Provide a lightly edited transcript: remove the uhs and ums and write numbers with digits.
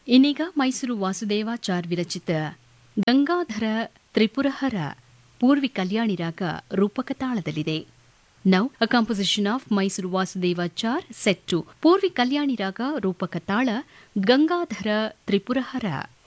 ಇನ್ನೀಗ ಮೈಸೂರು ವಾಸುದೇವಾಚಾರ್ ವಿರಚಿತ ಗಂಗಾಧರ ತ್ರಿಪುರಹರ ಪೂರ್ವಿ ಕಲ್ಯಾಣಿ ರಾಗ ರೂಪಕ ತಾಳದಲ್ಲಿದೆ. Now a composition of Mysuru Vasudevachar set to Purvi ಕಲ್ಯಾಣಿ ರಾಗ ರೂಪಕ ತಾಳ ಗಂಗಾಧರ ತ್ರಿಪುರಹರ.